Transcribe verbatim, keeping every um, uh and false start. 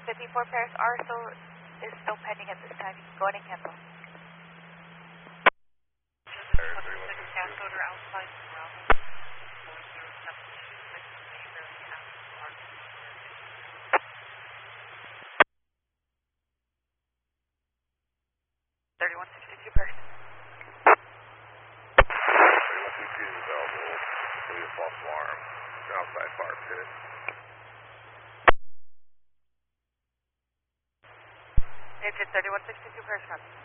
fifty-four pairs are still, is still pending at this time. Go ahead and cancel. thirty-one sixty-two pairs. thirty-one sixty-two is available. Give me a false alarm. You're outside fire pit. It's at thirty-one sixty-two pairs.